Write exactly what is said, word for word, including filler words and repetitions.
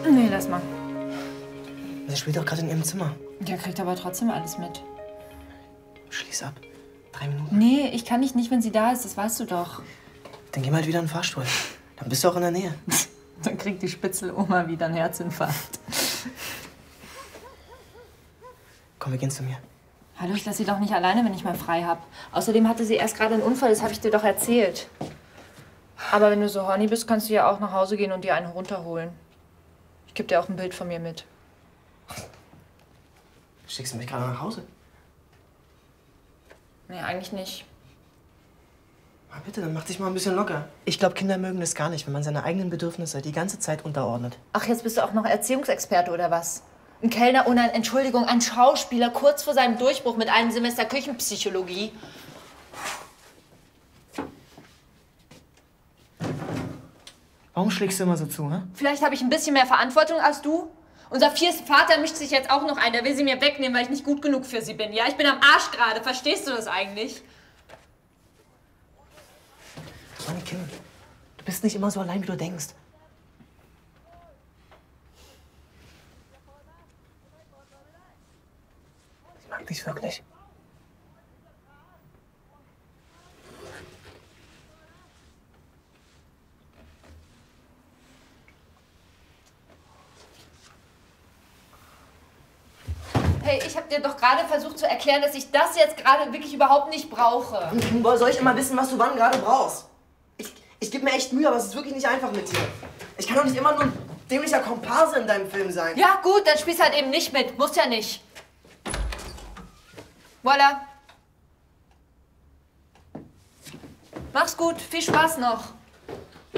Nee, lass mal. Sie spielt doch gerade in ihrem Zimmer. Der kriegt aber trotzdem alles mit. Schließ ab. Drei Minuten. Nee, ich kann nicht, nicht, wenn sie da ist. Das weißt du doch. Dann geh mal wieder in den Fahrstuhl. Dann bist du auch in der Nähe. Dann kriegt die Spitzeloma wieder einen Herzinfarkt. Komm, wir gehen zu mir. Hallo, ich lasse sie doch nicht alleine, wenn ich mal frei hab. Außerdem hatte sie erst gerade einen Unfall, das habe ich dir doch erzählt. Aber wenn du so horny bist, kannst du ja auch nach Hause gehen und dir einen runterholen. Ich gebe dir auch ein Bild von mir mit. Schickst du mich gerade nach Hause? Nee, eigentlich nicht. Na bitte, dann mach dich mal ein bisschen locker. Ich glaube, Kinder mögen das gar nicht, wenn man seine eigenen Bedürfnisse die ganze Zeit unterordnet. Ach, jetzt bist du auch noch Erziehungsexperte oder was? Ein Kellner ohne eine Entschuldigung, ein Schauspieler kurz vor seinem Durchbruch mit einem Semester Küchenpsychologie. Warum schlägst du immer so zu, hä? Vielleicht habe ich ein bisschen mehr Verantwortung als du. Unser Vater mischt sich jetzt auch noch ein. Der will sie mir wegnehmen, weil ich nicht gut genug für sie bin. Ja, ich bin am Arsch gerade. Verstehst du das eigentlich? Mann, Kim, du bist nicht immer so allein, wie du denkst. Ich mag dich wirklich. Hey, ich habe dir doch gerade versucht zu erklären, dass ich das jetzt gerade wirklich überhaupt nicht brauche. Woher soll ich immer wissen, was du wann gerade brauchst? Ich, ich gebe mir echt Mühe, aber es ist wirklich nicht einfach mit dir. Ich kann doch nicht immer nur ein dämlicher Komparse in deinem Film sein. Ja gut, dann spielst halt eben nicht mit. Muss ja nicht. Voilà. Mach's gut. Viel Spaß noch.